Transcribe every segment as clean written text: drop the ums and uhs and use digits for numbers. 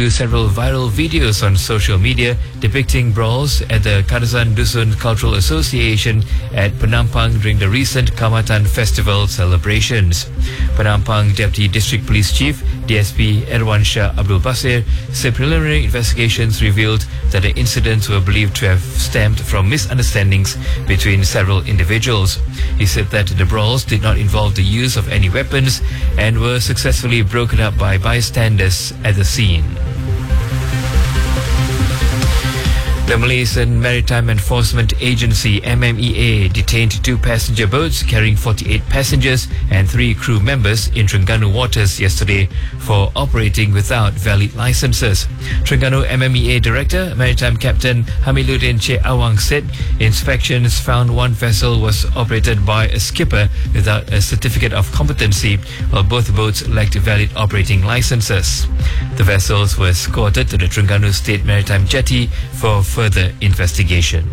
to several viral videos on social media depicting brawls at the Kadazan Dusun Cultural Association at Penampang during the recent Kamatan Festival celebrations. Penampang Deputy District Police Chief DSP Erwan Shah Abdul Basir said preliminary investigations revealed that the incidents were believed to have stemmed from misunderstandings between several individuals. He said that the brawls did not involve the use of any weapons and were successfully broken up by bystanders at the scene. The Malaysian Maritime Enforcement Agency (MMEA) detained 2 passenger boats carrying 48 passengers and 3 crew members in Terengganu waters yesterday for operating without valid licenses. Terengganu MMEA Director, Maritime Captain Hamiluddin Che Awang said inspections found one vessel was operated by a skipper without a certificate of competency, while both boats lacked valid operating licenses. The vessels were escorted to the Terengganu State Maritime Jetty for further investigation.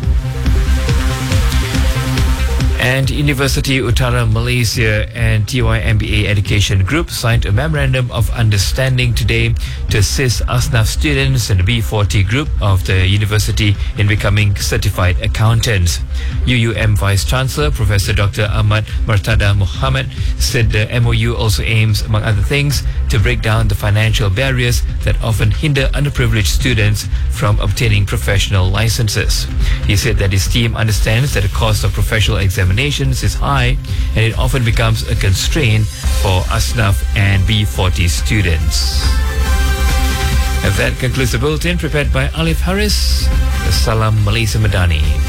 And University Utara Malaysia and TYMBA Education Group signed a memorandum of understanding today to assist ASNAF students and the B40 group of the university in becoming certified accountants. UUM Vice Chancellor Professor Dr. Ahmad Murtada Muhammad said the MOU also aims, among other things, to break down the financial barriers that often hinder underprivileged students from obtaining professional licenses. He said that his team understands that the cost of professional examinations is high and it often becomes a constraint for ASNAF and B40 students. And that concludes the bulletin prepared by Alif Haris. Salam Malaysia Madani.